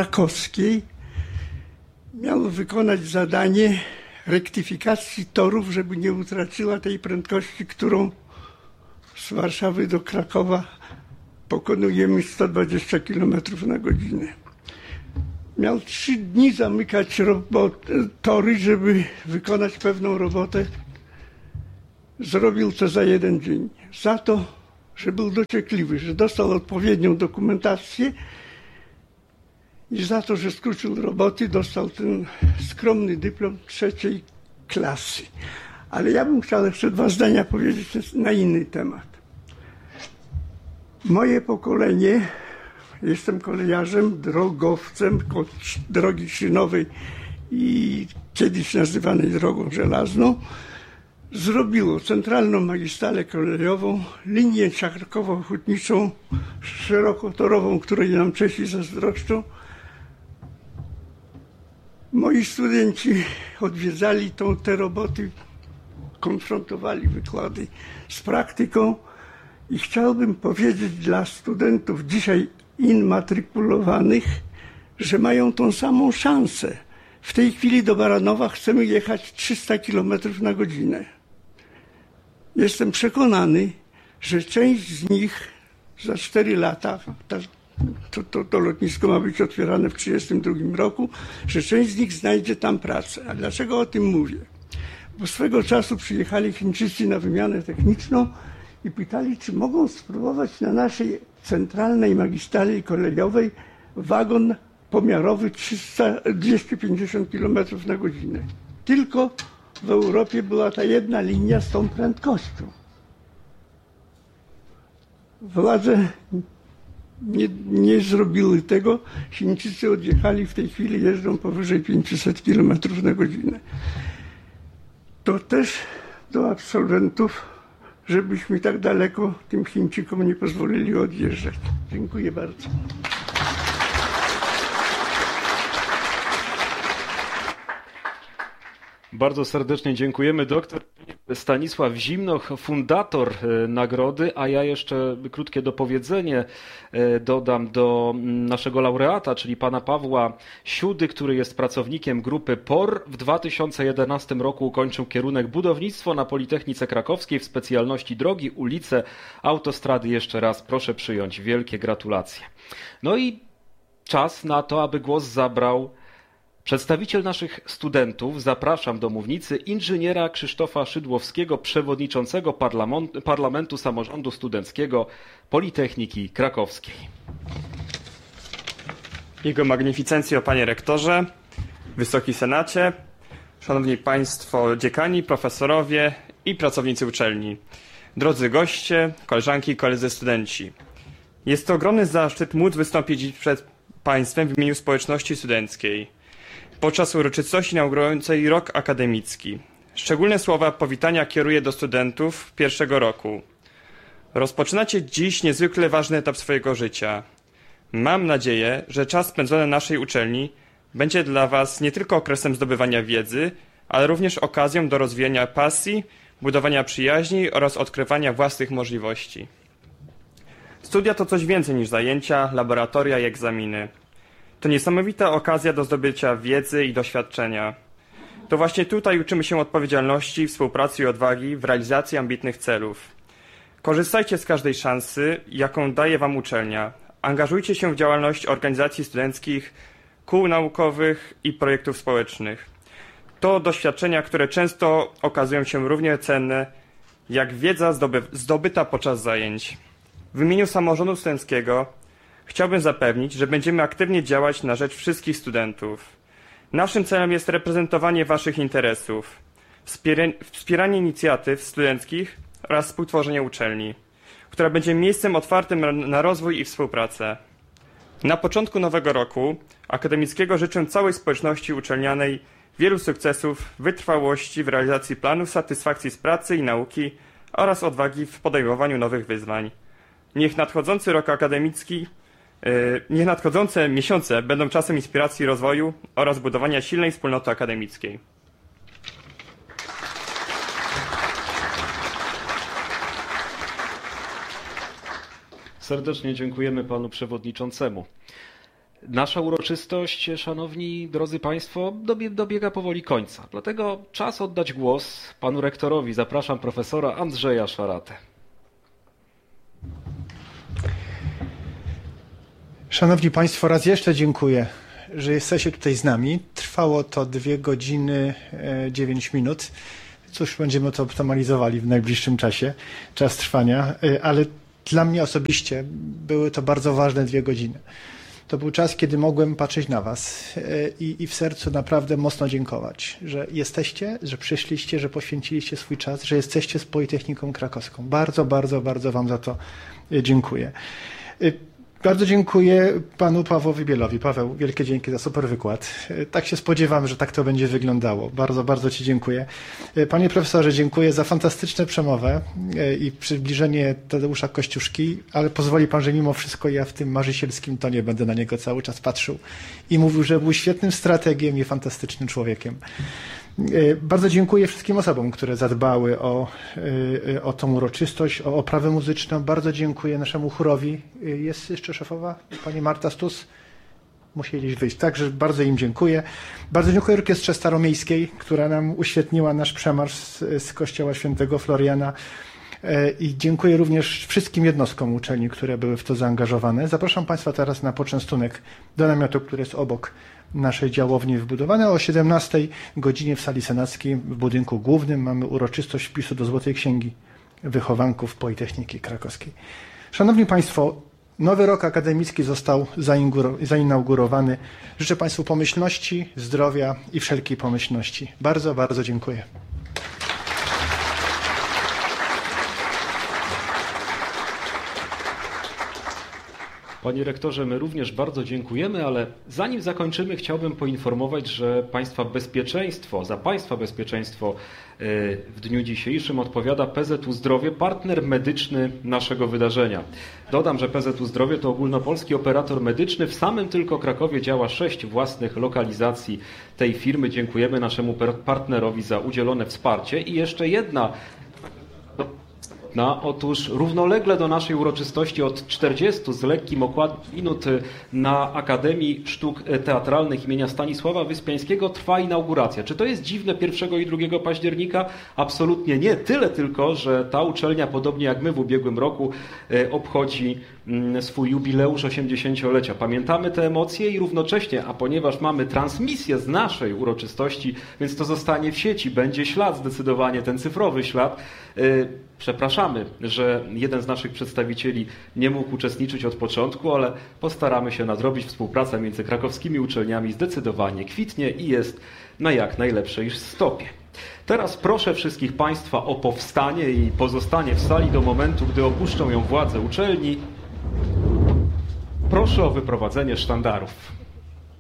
Krakowskiej miał wykonać zadanie rektyfikacji torów, żeby nie utraciła tej prędkości, którą z Warszawy do Krakowa pokonujemy 120 km na godzinę. Miał 3 dni zamykać tory, żeby wykonać pewną robotę. Zrobił to za 1 dzień. Za to, że był dociekliwy, że dostał odpowiednią dokumentację i za to, że skrócił roboty, dostał ten skromny dyplom 3. klasy. Ale ja bym chciał jeszcze 2 zdania powiedzieć na inny temat. Moje pokolenie, jestem kolejarzem, drogowcem drogi szynowej i kiedyś nazywanej drogą żelazną, zrobiło centralną magistralę kolejową, linię siarkowo-hutniczą, szerokotorową, której nam Czesi zazdroszczą. Moi studenci odwiedzali te roboty, konfrontowali wykłady z praktyką i chciałbym powiedzieć dla studentów dzisiaj immatrykulowanych, że mają tą samą szansę. W tej chwili do Baranowa chcemy jechać 300 km na godzinę. Jestem przekonany, że część z nich za 4 lata, to lotnisko ma być otwierane w 1932 roku, że część z nich znajdzie tam pracę. A dlaczego o tym mówię? Bo swego czasu przyjechali Chińczycy na wymianę techniczną i pytali, czy mogą spróbować na naszej centralnej magistrali kolejowej wagon pomiarowy 250 km na godzinę. Tylko w Europie była ta jedna linia z tą prędkością. Władze nie zrobiły tego. Chińczycy odjechali, w tej chwili jeżdżą powyżej 500 km na godzinę. To też do absolwentów, żebyśmy tak daleko tym Chińczykom nie pozwolili odjeżdżać. Dziękuję bardzo. Bardzo serdecznie dziękujemy. Doktor Stanisław Zimnoch, fundator nagrody, a ja jeszcze krótkie dopowiedzenie dodam do naszego laureata, czyli pana Pawła Siudy, który jest pracownikiem grupy POR. W 2011 roku ukończył kierunek budownictwo na Politechnice Krakowskiej w specjalności drogi, ulice, autostrady. Jeszcze raz proszę przyjąć wielkie gratulacje. No i czas na to, aby głos zabrał przedstawiciel naszych studentów. Zapraszam do mównicy inżyniera Krzysztofa Szydłowskiego, przewodniczącego Parlamentu Samorządu Studenckiego Politechniki Krakowskiej. Jego Magnificencjo, panie rektorze, Wysoki Senacie, szanowni państwo dziekani, profesorowie i pracownicy uczelni, drodzy goście, koleżanki i koledzy studenci. Jest to ogromny zaszczyt móc wystąpić przed państwem w imieniu społeczności studenckiej podczas uroczystości inaugurującej rok akademicki. Szczególne słowa powitania kieruję do studentów pierwszego roku. Rozpoczynacie dziś niezwykle ważny etap swojego życia. Mam nadzieję, że czas spędzony na naszej uczelni będzie dla was nie tylko okresem zdobywania wiedzy, ale również okazją do rozwijania pasji, budowania przyjaźni oraz odkrywania własnych możliwości. Studia to coś więcej niż zajęcia, laboratoria i egzaminy. To niesamowita okazja do zdobycia wiedzy i doświadczenia. To właśnie tutaj uczymy się odpowiedzialności, współpracy i odwagi w realizacji ambitnych celów. Korzystajcie z każdej szansy, jaką daje wam uczelnia. Angażujcie się w działalność organizacji studenckich, kół naukowych i projektów społecznych. To doświadczenia, które często okazują się równie cenne, jak wiedza zdobyta podczas zajęć. W imieniu samorządu studenckiego chciałbym zapewnić, że będziemy aktywnie działać na rzecz wszystkich studentów. Naszym celem jest reprezentowanie waszych interesów, wspieranie inicjatyw studenckich oraz współtworzenie uczelni, która będzie miejscem otwartym na rozwój i współpracę. Na początku nowego roku akademickiego życzę całej społeczności uczelnianej wielu sukcesów, wytrwałości w realizacji planów, satysfakcji z pracy i nauki oraz odwagi w podejmowaniu nowych wyzwań. Niech nadchodzący rok akademicki Niech nadchodzące miesiące będą czasem inspiracji rozwoju oraz budowania silnej wspólnoty akademickiej. Serdecznie dziękujemy panu przewodniczącemu. Nasza uroczystość, szanowni drodzy Państwo, dobiega powoli końca. Dlatego czas oddać głos panu rektorowi. Zapraszam profesora Andrzeja Szaratę. Szanowni Państwo, raz jeszcze dziękuję, że jesteście tutaj z nami. Trwało to 2 godziny 9 minut. Cóż, będziemy to optymalizowali w najbliższym czasie, czas trwania, ale dla mnie osobiście były to bardzo ważne 2 godziny. To był czas, kiedy mogłem patrzeć na Was i w sercu naprawdę mocno dziękować, że jesteście, że przyszliście, że poświęciliście swój czas, że jesteście z Politechniką Krakowską. Bardzo, bardzo, bardzo Wam za to dziękuję. Bardzo dziękuję panu Pawłowi Bielowi. Paweł, wielkie dzięki za super wykład. Tak się spodziewam, że tak to będzie wyglądało. Bardzo, bardzo Ci dziękuję. Panie profesorze, dziękuję za fantastyczną przemowę i przybliżenie Tadeusza Kościuszki, ale pozwoli pan, że mimo wszystko ja w tym marzycielskim tonie będę na niego cały czas patrzył i mówił, że był świetnym strategiem i fantastycznym człowiekiem. Bardzo dziękuję wszystkim osobom, które zadbały o tą uroczystość, o oprawę muzyczną. Bardzo dziękuję naszemu chórowi. Jest jeszcze szefowa, pani Marta Stus. Musieli wyjść. Także bardzo im dziękuję. Bardzo dziękuję Orkiestrze Staromiejskiej, która nam uświetniła nasz przemarsz z Kościoła Świętego Floriana. I dziękuję również wszystkim jednostkom uczelni, które były w to zaangażowane. Zapraszam Państwa teraz na poczęstunek do namiotu, który jest obok naszej działowni wbudowane. O 17 godzinie w sali senackiej w budynku głównym mamy uroczystość wpisu do Złotej Księgi Wychowanków Politechniki Krakowskiej. Szanowni Państwo, nowy rok akademicki został zainaugurowany. Życzę Państwu pomyślności, zdrowia i wszelkiej pomyślności. Bardzo, bardzo dziękuję. Panie rektorze, my również bardzo dziękujemy, ale zanim zakończymy, chciałbym poinformować, że za Państwa bezpieczeństwo w dniu dzisiejszym odpowiada PZU Zdrowie, partner medyczny naszego wydarzenia. Dodam, że PZU Zdrowie to ogólnopolski operator medyczny. W samym tylko Krakowie działa 6 własnych lokalizacji tej firmy. Dziękujemy naszemu partnerowi za udzielone wsparcie. I jeszcze jedna. Otóż równolegle do naszej uroczystości od 40 z lekkim okładem minut na Akademii Sztuk Teatralnych imienia Stanisława Wyspiańskiego trwa inauguracja. Czy to jest dziwne 1 i 2 października? Absolutnie nie. Tyle tylko, że ta uczelnia, podobnie jak my w ubiegłym roku, obchodzi swój jubileusz 80-lecia. Pamiętamy te emocje i równocześnie, a ponieważ mamy transmisję z naszej uroczystości, więc to zostanie w sieci, będzie ślad zdecydowanie, ten cyfrowy ślad. Przepraszamy, że jeden z naszych przedstawicieli nie mógł uczestniczyć od początku, ale postaramy się nadrobić. Współpraca między krakowskimi uczelniami zdecydowanie kwitnie i jest na jak najlepszej stopie. Teraz proszę wszystkich Państwa o powstanie i pozostanie w sali do momentu, gdy opuszczą ją władze uczelni. Proszę o wyprowadzenie sztandarów.